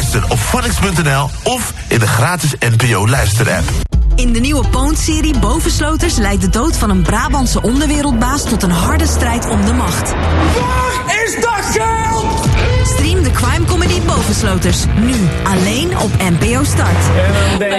Luister op phonics.nl of in de gratis NPO luisterapp. In de nieuwe Poont-serie Bovensloters leidt de dood van een Brabantse onderwereldbaas tot een harde strijd om de macht. Waar is dat geld? Stream de crime comedy Bovensloters nu alleen op NPO Start.